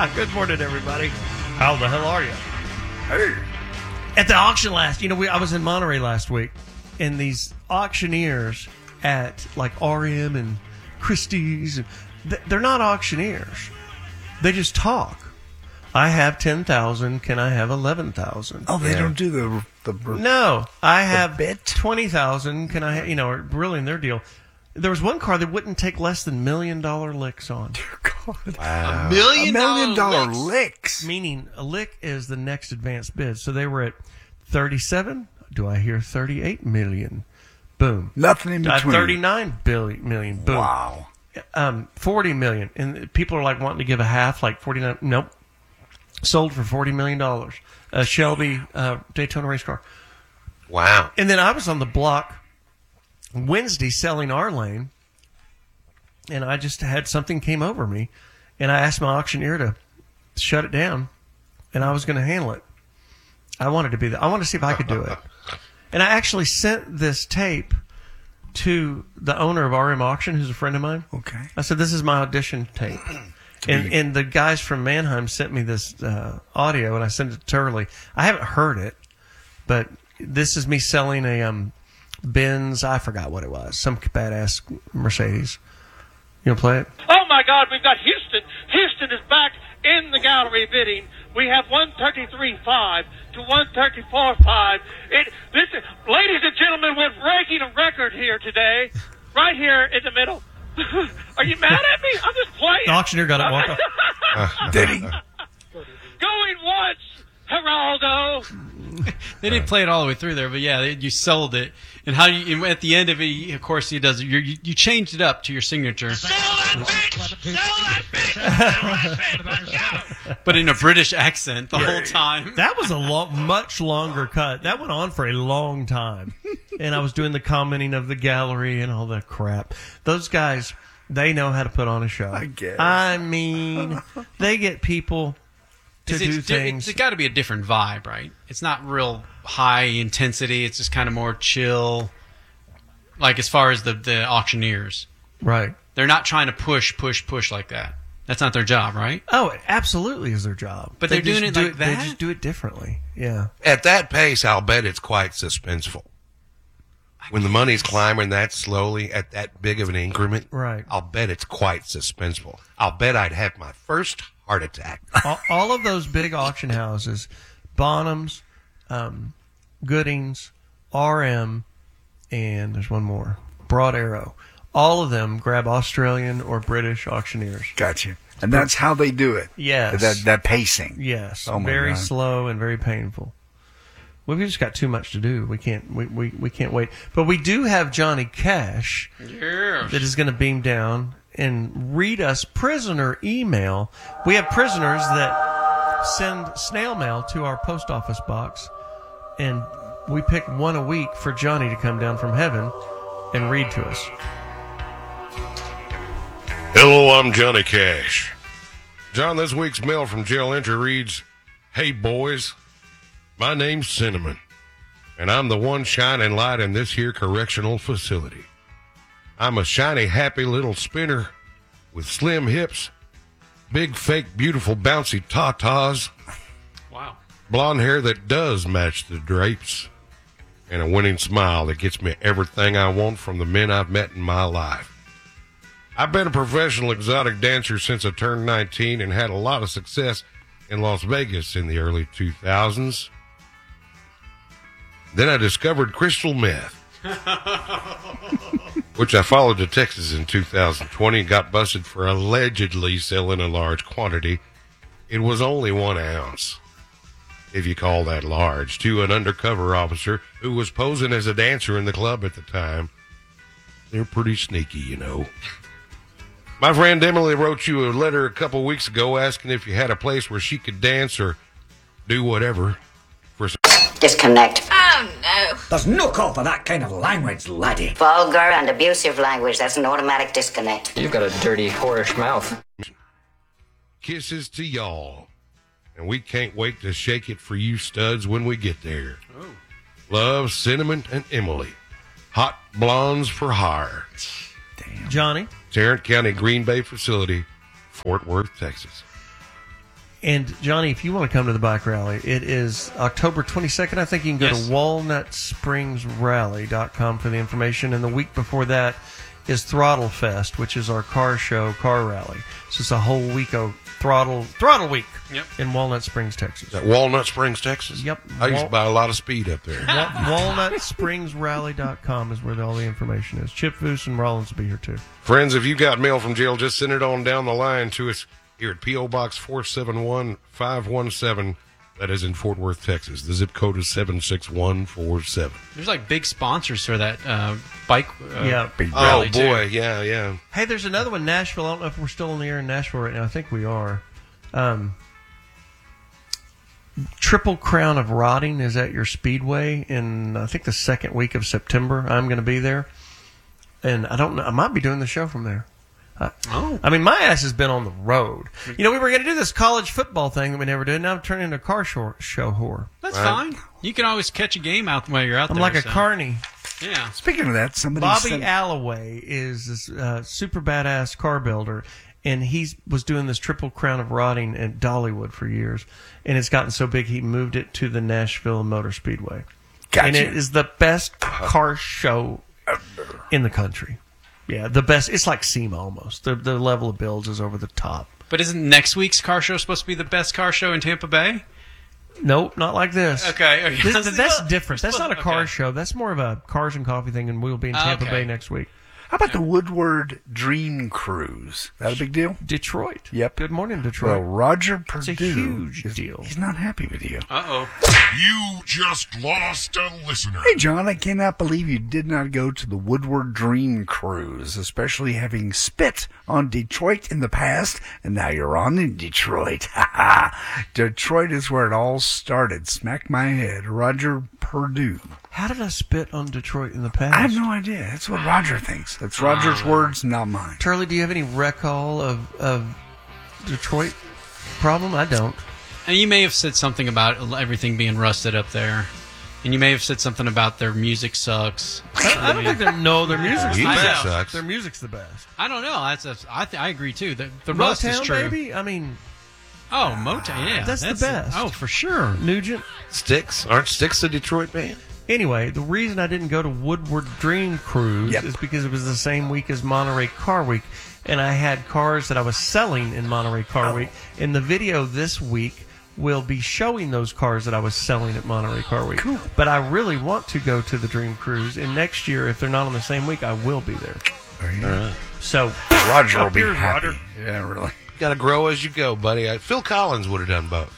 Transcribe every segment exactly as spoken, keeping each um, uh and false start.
Good morning, everybody. How the hell are you? Hey. At the auction last, you know, we I was in Monterey last week, and these auctioneers at like R E M and Christie's, they're not auctioneers. They just talk. I have ten thousand. Can I have eleven thousand? Oh, they yeah. don't do the the. No, I have bit? twenty thousand. Can I? You know, really in their deal. There was one car that wouldn't take less than million dollar licks on. Dear God. Wow. A million, a million dollar, dollar licks. licks. Meaning a lick is the next advanced bid. So they were at thirty-seven. Do I hear thirty-eight million? Boom. Nothing in between. thirty-nine billion million. Boom. Wow. Um, forty million. And people are like wanting to give a half, like forty-nine. Nope. Sold for forty million dollars. A Shelby uh, Daytona race car. Wow. And then I was on the block Wednesday selling our lane, and I just had something came over me, and I asked my auctioneer to shut it down, and I was going to handle it. I wanted to be there. I wanted to see if I could do it. And I actually sent this tape to the owner of R M Auction, who's a friend of mine. Okay. I said, this is my audition tape. And, and the guys from Mannheim sent me this uh, audio, and I sent it to Turley. I haven't heard it, but this is me selling a um, Benz, I forgot what it was, some badass Mercedes. You want to play it? Oh, my God, we've got Houston. Houston is back in the gallery bidding. We have one thirty-three five to one thirty-four five. It, this, ladies and gentlemen, we're breaking a record here today, right here in the middle. Are you mad at me? I'm just playing. The auctioneer got it walk off. Did he? Going once, Geraldo. They didn't play it all the way through there, but yeah, they, you sold it. And how you at the end of it, of course, he does. You you changed it up to your signature. Sell that bitch! Sell that bitch! Sell that bitch! But in a British accent the Yeah. whole time. That was a lo- much longer cut. That went on for a long time. And I was doing the commenting of the gallery and all that crap. Those guys, they know how to put on a show. I guess. I mean, they get people to It's, do it's, things. it's got to be a different vibe, right? It's not real high intensity. It's just kind of more chill. Like as far as the, the auctioneers. Right. They're not trying to push, push, push like that. That's not their job, right? Oh, it absolutely is their job. But They they're doing just it do like that? They just do it differently. Yeah. At that pace, I'll bet it's quite suspenseful. When the money's climbing that slowly at that big of an increment, Right. I'll bet it's quite suspenseful. I'll bet I'd have my first heart attack. all, all of those big auction houses, Bonhams, um, Goodings, R M, and there's one more, Broad Arrow. All of them grab Australian or British auctioneers. Gotcha. And that's how they do it. Yes. That that pacing. Yes. Oh my very God. slow and very painful. Well, we've just got too much to do. We can't. We, we, we can't wait. But we do have Johnny Cash Yeah. that is going to beam down and read us prisoner email. We have prisoners that send snail mail to our post office box, and we pick one a week for Johnny to come down from heaven and read to us. Hello, I'm Johnny Cash. John, this week's mail from jail entry reads, "Hey, boys, my name's Cinnamon, and I'm the one shining light in this here correctional facility. I'm a shiny, happy little spinner with slim hips, big, fake, beautiful, bouncy tatas, Wow. blonde hair that does match the drapes, and a winning smile that gets me everything I want from the men I've met in my life. I've been a professional exotic dancer since I turned nineteen and had a lot of success in Las Vegas in the early two thousands. Then I discovered crystal meth, which I followed to Texas in two thousand twenty and got busted for allegedly selling a large quantity. It was only one ounce, if you call that large, to an undercover officer who was posing as a dancer in the club at the time. They're pretty sneaky, you know. My friend Emily wrote you a letter a couple weeks ago asking if you had a place where she could dance or do whatever for some Disconnect. Oh, no. There's no call for that kind of language, laddie. Vulgar and abusive language. That's an automatic disconnect. You've got a dirty, whorish mouth. kisses to y'all. And we can't wait to shake it for you studs when we get there. Oh. Love, Cinnamon, and Emily. Hot blondes for hire. Johnny? Tarrant County Green Bay facility, Fort Worth, Texas. And, Johnny, if you want to come to the bike rally, it is October twenty-second. I think you can go Yes. to walnut springs rally dot com for the information. And the week before that is Throttle Fest, which is our car show, car rally. So it's a whole week of throttle throttle week Yep. in Walnut Springs, Texas. Is that Walnut Springs, Texas? Yep. I used Wal- to buy a lot of speed up there. Wa- walnut springs rally dot com is where all the information is. Chip Foose and Rollins will be here, too. Friends, if you got mail from jail, just send it on down the line to us here at P O. Box four seven one five one seven. That is in Fort Worth, Texas. The zip code is seven six one four seven. There's like big sponsors for that uh, bike. Uh, Yeah. Big Oh, rally, too. boy. Yeah, yeah. Hey, there's another one, Nashville. I don't know if we're still in the air in Nashville right now. I think we are. Um, Triple Crown of Rotting is at your Speedway in, I think, the second week of September. I'm going to be there. And I don't know. I might be doing the show from there. I, Oh. I mean, my ass has been on the road. You know, we were going to do this college football thing that we never did. Now I'm turning into a car show, show whore. That's Right. fine. You can always catch a game out while you're out I'm there. like a so. carny. Yeah. Speaking of that, somebody Bobby sent, Alloway is this uh, super badass car builder, and he was doing this Triple Crown of Rotting at Dollywood for years, and it's gotten so big he moved it to the Nashville Motor Speedway. Gotcha. And it is the best car show in the country. Yeah, the best. It's like SEMA almost. The, the level of builds is over the top. But isn't next week's car show supposed to be the best car show in Tampa Bay? Nope, not like this. Okay, okay. This- that's different. That's not a car Okay. show. That's more of a cars and coffee thing, and we'll be in Tampa Okay. Bay next week. how about the Woodward Dream Cruise? That a big deal? Detroit. Yep. Good morning, Detroit. Well, Roger It's Purdue. a huge is- deal. He's not happy with you. Uh-oh. You just lost a listener. Hey, John, I cannot believe you did not go to the Woodward Dream Cruise, especially having spit on Detroit in the past, and now you're on in Detroit. Detroit is where it all started. Smack my head. Roger Purdue. How did I spit on Detroit in the past? I have no idea. That's what Roger thinks. That's Roger's words, not mine. Charlie, do you have any recall of, of Detroit problem? I don't. And you may have said something about everything being rusted up there. And you may have said something about their music sucks. I, I don't think they're no. Their music's the Music best. sucks. Their music's the best. I don't know. That's a, I, th- I agree, too. The, the rust is Motown, true. baby. I mean, Oh, Motown, yeah. That's the best. Oh, for sure. Nugent. Sticks? Aren't Sticks a Detroit band? Anyway, the reason I didn't go to Woodward Dream Cruise Yep. is because it was the same week as Monterey Car Week, and I had cars that I was selling in Monterey Car Oh. Week. And the video this week will be showing those cars that I was selling at Monterey Car Week. Cool. But I really want to go to the Dream Cruise, and next year, if they're not on the same week, I will be there. There you go. So Roger will Up be yours, happy. Roger. Yeah, really. Got to grow as you go, buddy. I, Phil Collins would have done both.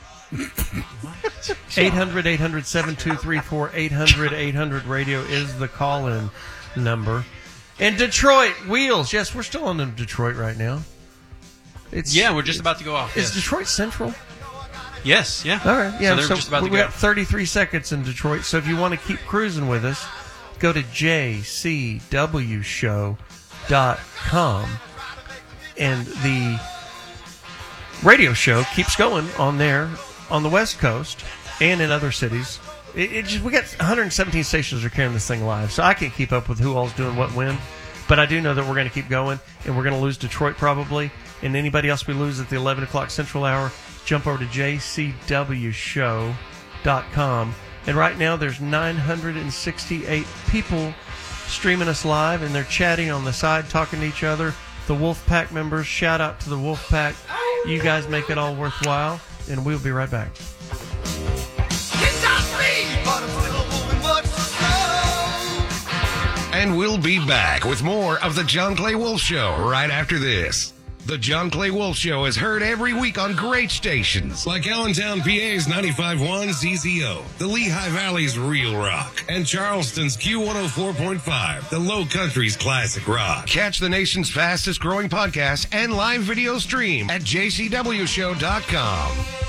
eight hundred, eight hundred, seven two three four, eight hundred, eight hundred radio is the call-in number. And Detroit, Wheels. Yes, we're still on in Detroit right now. It's Yeah, we're just about to go off. Is Yes, Detroit Central? yes yeah. All right, yeah. So they're So, just about to we go. got thirty-three seconds in Detroit. So if you want to keep cruising with us, go to j c w show dot com, and the radio show keeps going on there on the West Coast and in other cities. It, it just we got one hundred seventeen stations are carrying this thing live, so I can't keep up with who all's doing what when. But I do know that we're going to keep going, and we're going to lose Detroit probably. And anybody else we lose at the eleven o'clock Central Hour, jump over to j c w show dot com. And right now there's nine hundred sixty-eight people streaming us live, and they're chatting on the side, talking to each other. The Wolfpack members, shout out to the Wolfpack. You guys make it all worthwhile, and we'll be right back. And we'll be back with more of the John Clay Wolf Show right after this. The John Clay Wolf Show is heard every week on great stations like Allentown, P A's ninety-five point one Z Z O, the Lehigh Valley's Real Rock, and Charleston's Q one oh four point five, the Low Country's Classic Rock. Catch the nation's fastest growing podcast and live video stream at j c w show dot com.